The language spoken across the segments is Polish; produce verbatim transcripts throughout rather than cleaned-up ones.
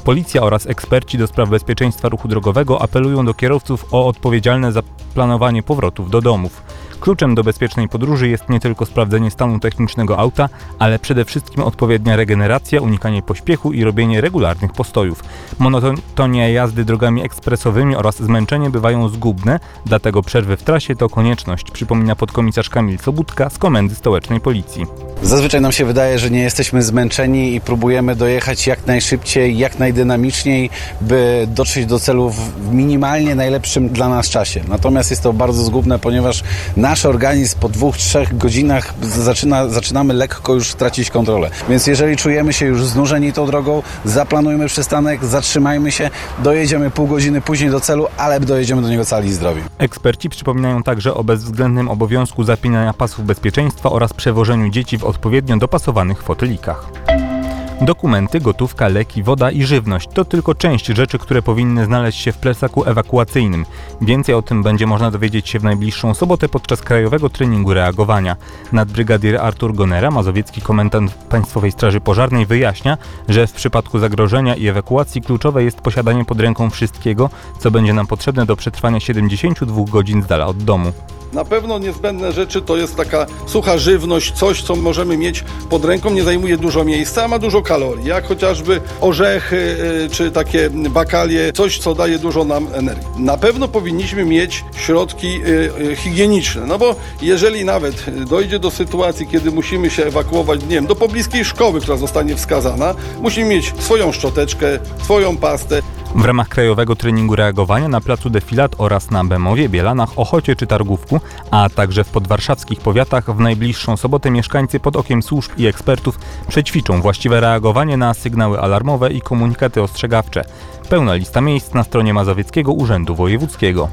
Policja oraz eksperci do spraw bezpieczeństwa ruchu drogowego apelują do kierowców o odpowiedzialne zaplanowanie powrotów do domów. Kluczem do bezpiecznej podróży jest nie tylko sprawdzenie stanu technicznego auta, ale przede wszystkim odpowiednia regeneracja, unikanie pośpiechu i robienie regularnych postojów. Monotonia jazdy drogami ekspresowymi oraz zmęczenie bywają zgubne, dlatego przerwy w trasie to konieczność, przypomina podkomisarz Kamil Sobudka z Komendy Stołecznej Policji. Zazwyczaj nam się wydaje, że nie jesteśmy zmęczeni i próbujemy dojechać jak najszybciej, jak najdynamiczniej, by dotrzeć do celu w minimalnie najlepszym dla nas czasie. Natomiast jest to bardzo zgubne, ponieważ nasz organizm po dwóch, trzech godzinach zaczyna, zaczynamy lekko już tracić kontrolę. Więc jeżeli czujemy się już znużeni tą drogą, zaplanujmy przystanek, zatrzymajmy się, dojedziemy pół godziny później do celu, ale dojedziemy do niego cali i zdrowi. Eksperci przypominają także o bezwzględnym obowiązku zapinania pasów bezpieczeństwa oraz przewożeniu dzieci w odpowiednio dopasowanych fotelikach. Dokumenty, gotówka, leki, woda i żywność to tylko część rzeczy, które powinny znaleźć się w plecaku ewakuacyjnym. Więcej o tym będzie można dowiedzieć się w najbliższą sobotę podczas krajowego treningu reagowania. Nadbrygadier Artur Gonera, mazowiecki komendant Państwowej Straży Pożarnej, wyjaśnia, że w przypadku zagrożenia i ewakuacji kluczowe jest posiadanie pod ręką wszystkiego, co będzie nam potrzebne do przetrwania siedemdziesięciu dwóch godzin z dala od domu. Na pewno niezbędne rzeczy to jest taka sucha żywność, coś, co możemy mieć pod ręką, nie zajmuje dużo miejsca, a ma dużo kalorii, jak chociażby orzechy czy takie bakalie, coś, co daje dużo nam energii. Na pewno powinniśmy mieć środki higieniczne, no bo jeżeli nawet dojdzie do sytuacji, kiedy musimy się ewakuować, nie wiem, do pobliskiej szkoły, która zostanie wskazana, musimy mieć swoją szczoteczkę, swoją pastę. W ramach krajowego treningu reagowania na placu Defilat oraz na Bemowie, Bielanach, Ochocie czy Targówku, a także w podwarszawskich powiatach w najbliższą sobotę mieszkańcy pod okiem służb i ekspertów przećwiczą właściwe reagowanie na sygnały alarmowe i komunikaty ostrzegawcze. Pełna lista miejsc na stronie Mazowieckiego Urzędu Wojewódzkiego.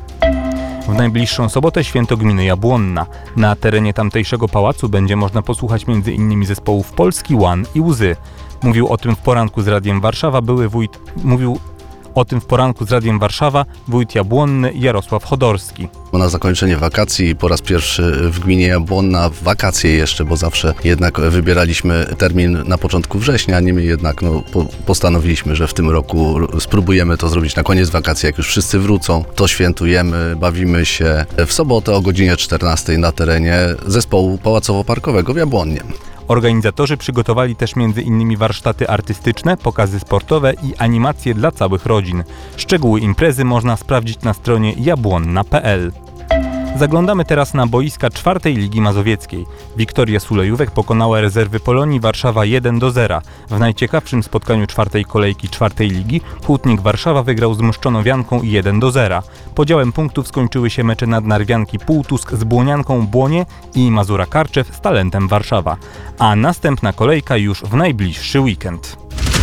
W najbliższą sobotę święto gminy Jabłonna. Na terenie tamtejszego pałacu będzie można posłuchać między innymi zespołów Polski, Łan i Łzy. Mówił o tym w poranku z Radiem Warszawa były wójt... Mówił O tym w poranku z Radiem Warszawa wójt Jabłonny Jarosław Chodorski. Na zakończenie wakacji po raz pierwszy w gminie Jabłonna, w wakacje jeszcze, bo zawsze jednak wybieraliśmy termin na początku września, niemniej jednak no, po, postanowiliśmy, że w tym roku spróbujemy to zrobić na koniec wakacji, jak już wszyscy wrócą, to świętujemy, bawimy się w sobotę o godzinie czternastej na terenie zespołu pałacowo-parkowego w Jabłonnie. Organizatorzy przygotowali też między innymi warsztaty artystyczne, pokazy sportowe i animacje dla całych rodzin. Szczegóły imprezy można sprawdzić na stronie jabłonna kropka p l. Zaglądamy teraz na boiska czwartej Ligi Mazowieckiej. Wiktoria Sulejówek pokonała rezerwy Polonii Warszawa jeden do zera. W najciekawszym spotkaniu czwartej kolejki czwartej Ligi Hutnik Warszawa wygrał z Mszczonowianką jeden do zera. Podziałem punktów skończyły się mecze Nadnarwianki Półtusk z Błonianką Błonie i Mazura Karczew z Talentem Warszawa. A następna kolejka już w najbliższy weekend.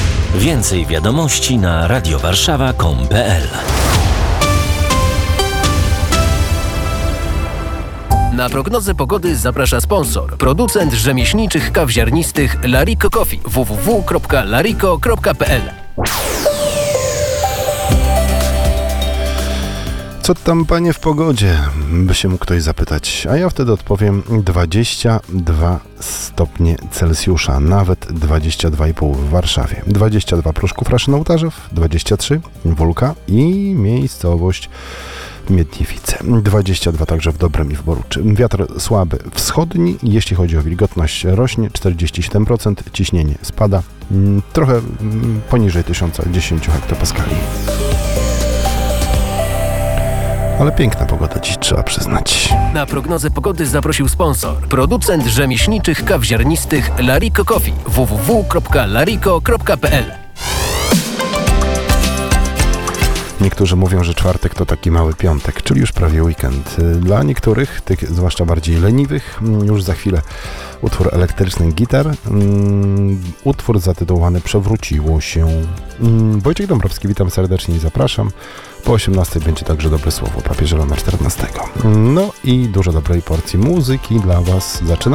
Więcej wiadomości na radiowarszawa kropka com kropka p l. Na prognozę pogody zaprasza sponsor, producent rzemieślniczych kaw ziarnistych Lariko Coffee w w w kropka lariko kropka p l. Co tam, panie, w pogodzie? By się mógł ktoś zapytać. A ja wtedy odpowiem dwadzieścia dwa stopnie Celsjusza, nawet dwadzieścia dwa i pół w Warszawie. dwadzieścia dwa Pruszków, Raszyna, Łtarzew, dwadzieścia trzy Wólka i miejscowość Miedniewice. dwadzieścia dwa także w Dobrym i w Boruczy. Wiatr słaby wschodni, jeśli chodzi o wilgotność rośnie, czterdzieści siedem procent, ciśnienie spada, trochę poniżej tysiąc dziesięć hektopaskali. Ale piękna pogoda dziś, trzeba przyznać. Na prognozę pogody zaprosił sponsor, producent rzemieślniczych kaw ziarnistych Lariko Coffee w w w kropka lariko kropka p l. Niektórzy mówią, że czwartek to taki mały piątek, czyli już prawie weekend. Dla niektórych, tych zwłaszcza bardziej leniwych, już za chwilę utwór elektryczny gitar. Utwór zatytułowany Przewróciło się. Wojciech Dąbrowski, witam serdecznie i zapraszam. Po osiemnastej będzie także dobre słowo papieża Leona czternastego. No i dużo dobrej porcji muzyki dla Was. Zaczynamy.